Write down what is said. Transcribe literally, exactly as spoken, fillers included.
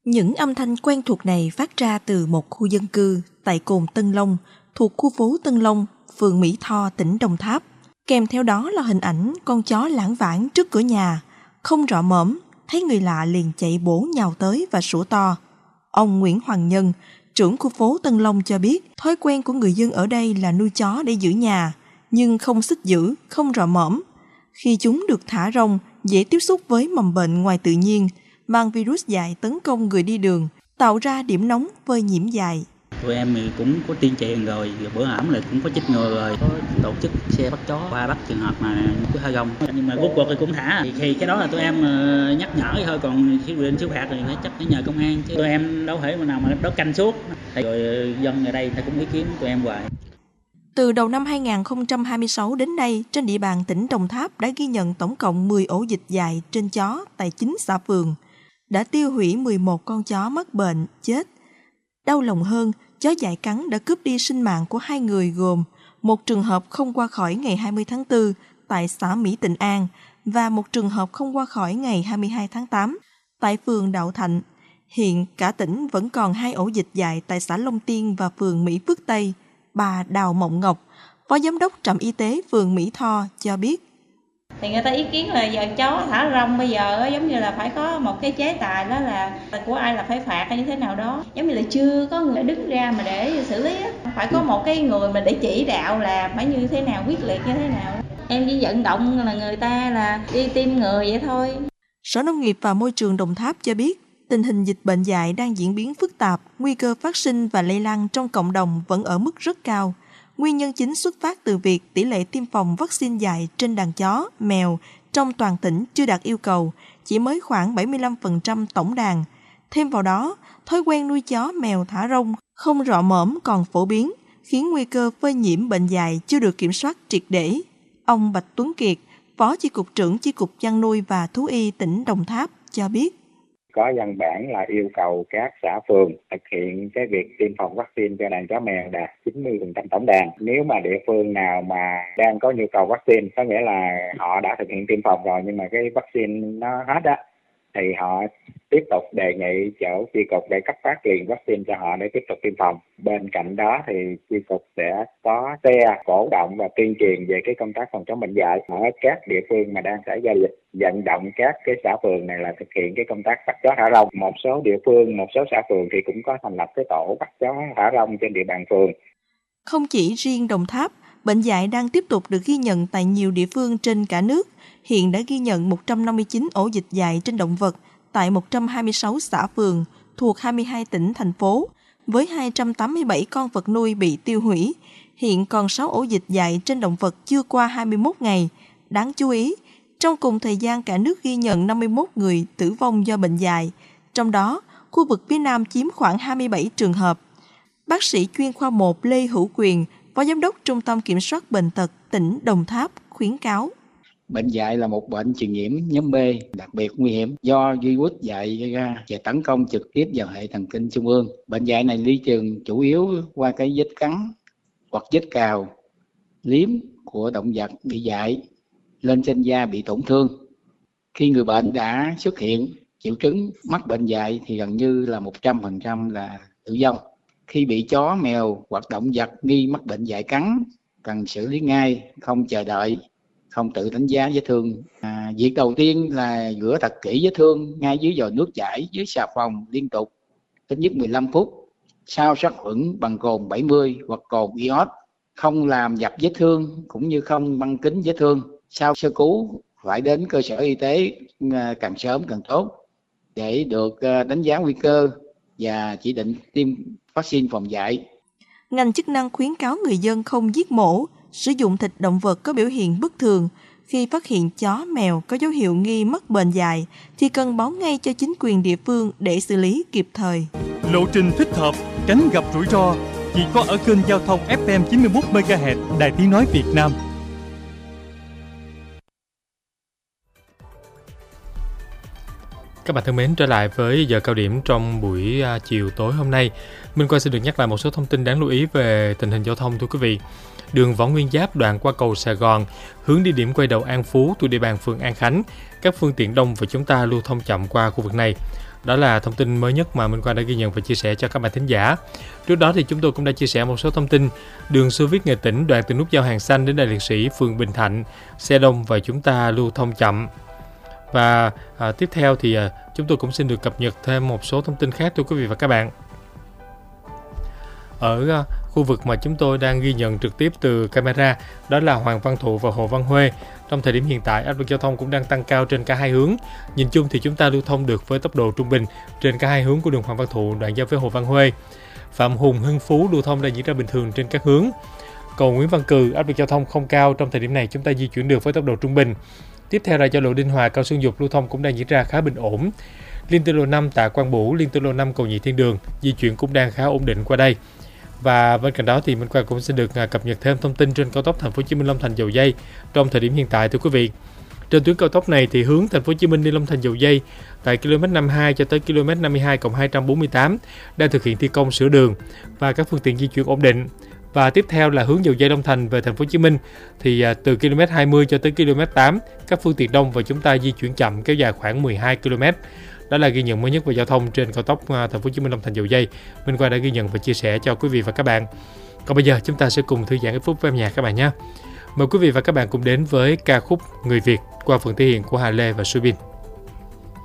Những âm thanh quen thuộc này phát ra từ một khu dân cư tại cồn Tân Long, thuộc khu phố Tân Long, phường Mỹ Tho, tỉnh Đồng Tháp. Kèm theo đó là hình ảnh con chó lãng vãng trước cửa nhà, không rõ mõm, thấy người lạ liền chạy bổ nhào tới và sủa to. Ông Nguyễn Hoàng Nhân, trưởng khu phố Tân Long cho biết, thói quen của người dân ở đây là nuôi chó để giữ nhà, nhưng không xích giữ, không rõ mõm. Khi chúng được thả rông, dễ tiếp xúc với mầm bệnh ngoài tự nhiên, mang virus dại tấn công người đi đường, tạo ra điểm nóng phơi nhiễm dại. Tụi em thì cũng có tuyên truyền rồi, bữa hổm là cũng có chích ngừa rồi, có tổ chức xe bắt chó qua bắt trường hợp mà cứ thả rông. Nhưng mà rốt cuộc thì cũng thả, thì khi cái đó là tụi em nhắc nhở thôi, còn khi quy định xử phạt thì phải chắc phải nhờ công an, chứ tụi em đâu thể mà nào mà đấu canh suốt. Rồi dân ở đây ta cũng ý kiến tụi em hoài. Từ đầu năm hai không hai sáu đến nay, trên địa bàn tỉnh Đồng Tháp đã ghi nhận tổng cộng mười ổ dịch dại trên chó tại chín xã phường, đã tiêu hủy mười một con chó mắc bệnh, chết. Đau lòng hơn, chó dại cắn đã cướp đi sinh mạng của hai người gồm một trường hợp không qua khỏi ngày hai mươi tháng tư tại xã Mỹ Tịnh An và một trường hợp không qua khỏi ngày hai mươi hai tháng tám tại phường Đạo Thạnh. Hiện cả tỉnh vẫn còn hai ổ dịch dại tại xã Long Tiên và phường Mỹ Phước Tây. Bà Đào Mộng Ngọc, Phó Giám đốc trạm y tế phường Mỹ Tho cho biết. Thì người ta ý kiến là giờ chó thả rông bây giờ giống như là phải có một cái chế tài, đó là của ai là phải phạt hay như thế nào đó. Giống như là chưa có người đứng ra mà để xử lý, phải có một cái người mà để chỉ đạo là phải như thế nào, quyết liệt như thế nào. Em chỉ vận động là người ta là đi tiêm ngừa vậy thôi. Sở Nông nghiệp và Môi trường Đồng Tháp cho biết, tình hình dịch bệnh dại đang diễn biến phức tạp, nguy cơ phát sinh và lây lan trong cộng đồng vẫn ở mức rất cao. Nguyên nhân chính xuất phát từ việc tỷ lệ tiêm phòng vaccine dại trên đàn chó, mèo trong toàn tỉnh chưa đạt yêu cầu, chỉ mới khoảng bảy mươi lăm phần trăm tổng đàn. Thêm vào đó, thói quen nuôi chó mèo thả rông không rõ mõm còn phổ biến, khiến nguy cơ phơi nhiễm bệnh dại chưa được kiểm soát triệt để. Ông Bạch Tuấn Kiệt, Phó Chi cục trưởng Chi cục Chăn nuôi và Thú y tỉnh Đồng Tháp cho biết. Có văn bản là yêu cầu các xã phường thực hiện cái việc tiêm phòng vaccine cho đàn chó mèo đạt chín mươi phần trăm tổng đàn. Nếu mà địa phương nào mà đang có nhu cầu vaccine, có nghĩa là họ đã thực hiện tiêm phòng rồi nhưng mà cái vaccine nó hết á, thì họ tiếp tục đề nghị chỗ chi cục để cấp phát liền vaccine cho họ để tiếp tục tiêm phòng. Bên cạnh đó thì chi cục sẽ có xe cổ động và tuyên truyền về cái công tác phòng chống bệnh dại ở các địa phương mà đang xảy ra dịch, vận động các cái xã phường này là thực hiện cái công tác bắt chó thả rông. Một số địa phương, một số xã phường thì cũng có thành lập cái tổ bắt chó thả rông trên địa bàn phường. Không chỉ riêng Đồng Tháp, bệnh dại đang tiếp tục được ghi nhận tại nhiều địa phương trên cả nước. Hiện đã ghi nhận một trăm năm mươi chín ổ dịch dại trên động vật tại một trăm hai mươi sáu xã phường thuộc hai mươi hai tỉnh, thành phố, với hai trăm tám mươi bảy con vật nuôi bị tiêu hủy. Hiện còn sáu ổ dịch dại trên động vật chưa qua hai mươi mốt ngày. Đáng chú ý, trong cùng thời gian cả nước ghi nhận năm mươi mốt người tử vong do bệnh dại, trong đó khu vực phía Nam chiếm khoảng hai mươi bảy trường hợp. Bác sĩ chuyên khoa một Lê Hữu Quyền, Phó Giám đốc Trung tâm Kiểm soát Bệnh tật tỉnh Đồng Tháp khuyến cáo. Bệnh dại là một bệnh truyền nhiễm nhóm B đặc biệt nguy hiểm do virus dại gây ra và tấn công trực tiếp vào hệ thần kinh trung ương. Bệnh dại này lây truyền chủ yếu qua cái vết cắn hoặc vết cào, liếm của động vật bị dại lên trên da bị tổn thương. Khi người bệnh đã xuất hiện triệu chứng mắc bệnh dại thì gần như là một trăm phần trăm là tử vong. Khi bị chó, mèo hoặc động vật nghi mắc bệnh dại cắn, cần xử lý ngay, không chờ đợi, không tự đánh giá vết thương. À, việc đầu tiên là rửa thật kỹ vết thương ngay dưới vòi nước chảy dưới xà phòng liên tục ít nhất mười lăm phút. Sau sát khuẩn bằng cồn bảy mươi hoặc cồn iốt, không làm dập vết thương cũng như không băng kín vết thương. Sau sơ cứu phải đến cơ sở y tế càng sớm càng tốt để được đánh giá nguy cơ và chỉ định tiêm vaccine phòng dại. Ngành chức năng khuyến cáo người dân không giết mổ, sử dụng thịt động vật có biểu hiện bất thường. Khi phát hiện chó, mèo có dấu hiệu nghi mắc bệnh dại thì cần báo ngay cho chính quyền địa phương để xử lý kịp thời. Lộ trình thích hợp, tránh gặp rủi ro chỉ có ở kênh giao thông ép em chín mươi mốt mê ga héc Đài Tiếng nói Việt Nam. Các bạn thân mến, trở lại với giờ cao điểm trong buổi chiều tối hôm nay. Minh Quang xin được nhắc lại một số thông tin đáng lưu ý về tình hình giao thông thưa quý vị. Đường Võ Nguyên Giáp đoạn qua cầu Sài Gòn, hướng đi điểm quay đầu An Phú thuộc địa bàn phường An Khánh. Các phương tiện đông và chúng ta lưu thông chậm qua khu vực này. Đó là thông tin mới nhất mà Minh Quang đã ghi nhận và chia sẻ cho các bạn thính giả. Trước đó thì chúng tôi cũng đã chia sẻ một số thông tin. Đường Xô Viết Nghệ Tĩnh đoạn từ nút giao Hàng Xanh đến Đại Liệt Sĩ, phường Bình Thạnh, xe đông và chúng ta lưu thông chậm. Và à, tiếp theo thì à, chúng tôi cũng xin được cập nhật thêm một số thông tin khác thưa quý vị và các bạn. Ở à, khu vực mà chúng tôi đang ghi nhận trực tiếp từ camera, đó là Hoàng Văn Thụ và Hồ Văn Huê. Trong thời điểm hiện tại, áp lực giao thông cũng đang tăng cao trên cả hai hướng. Nhìn chung thì chúng ta lưu thông được với tốc độ trung bình trên cả hai hướng của đường Hoàng Văn Thụ đoạn giao với Hồ Văn Huê. Phạm Hùng, Hưng Phú lưu thông đang diễn ra bình thường trên các hướng. Cầu Nguyễn Văn Cừ, áp lực giao thông không cao, trong thời điểm này chúng ta di chuyển được với tốc độ trung bình. Tiếp theo là giao lộ Đinh Hòa, Cao Xuân Dục lưu thông cũng đang diễn ra khá bình ổn. Liên Tư Lộ năm, Tạ Quang Bửu, Liên Tư Lộ năm, Cầu Nhị Thiên Đường di chuyển cũng đang khá ổn định qua đây. Và bên cạnh đó thì Minh Quang cũng xin được cập nhật thêm thông tin trên cao tốc Thành phố Hồ Chí Minh Long Thành Dầu Giây trong thời điểm hiện tại thưa quý vị. Trên tuyến cao tốc này thì hướng Thành phố Hồ Chí Minh đi Long Thành Dầu Giây tại km năm mươi hai cho tới km năm mươi hai cộng hai trăm bốn mươi tám đang thực hiện thi công sửa đường và các phương tiện di chuyển ổn định. Và tiếp theo là hướng Dầu Giây Long Thành về Thành phố Hồ Chí Minh thì từ km hai mươi cho tới km tám các phương tiện đông và chúng ta di chuyển chậm kéo dài khoảng mười hai ki lô mét. Đó là ghi nhận mới nhất về giao thông trên cao tốc Thành phố Hồ Chí Minh Long Thành Dầu Giây. Minh Quang đã ghi nhận và chia sẻ cho quý vị và các bạn. Còn bây giờ chúng ta sẽ cùng thư giãn ít phút với âm nhạc các bạn nhé. Mời quý vị và các bạn cùng đến với ca khúc Người Việt qua phần thể hiện của Hà Lê và Subin.